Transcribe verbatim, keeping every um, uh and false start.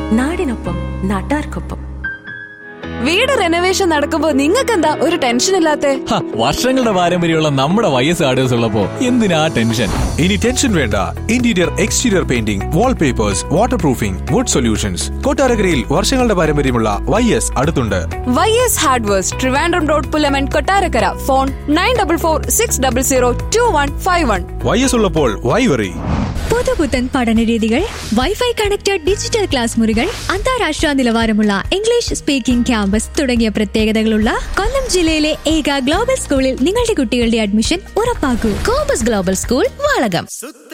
നാടിനൊപ്പം നാട്ടാർക്കൊപ്പം. വീട് റെനോവേഷൻ നടക്കുമ്പോ നിങ്ങൾക്ക് എന്താ ഒരു ടെൻഷൻ ഇല്ലാത്തെ? വർഷങ്ങളുടെ പാരമ്പര്യമുള്ള നമ്മുടെ വൈ എസ് ആർഡേഴ്സ് ഉള്ളപ്പോ എന്തിനാ ടെൻഷൻ? ഇനി ടെൻഷൻ വേണ്ട. Interior exterior painting, wallpapers, water proofing, would solutions. കൊട്ടാരക്കരയിൽ വർഷങ്ങളുടെ പാരമ്പര്യമുള്ള വൈ എസ് അടുത്തുണ്ട്. Y S hardwares, Trivandrum road, Pullaman, Kottarakkara. Phone nine double four six double zero to one five one. Y S ഉള്ളപ്പോൾ Y worry. പുതുപുത്തൻ പഠനരീതികൾ, wifi connected digital class മുറികൾ, അന്താരാഷ്ട്ര നിലവാരമുള്ള English speaking campus തുടങ്ങിയ പ്രത്യേകതകളുള്ള കൊല്ലം ജില്ലയിലെ ഏക ഗ്ലോബൽ സ്കൂളിൽ നിങ്ങളുടെ കുട്ടികളുടെ admission ഉറപ്പാക്കൂ. Compass global school, Valakom.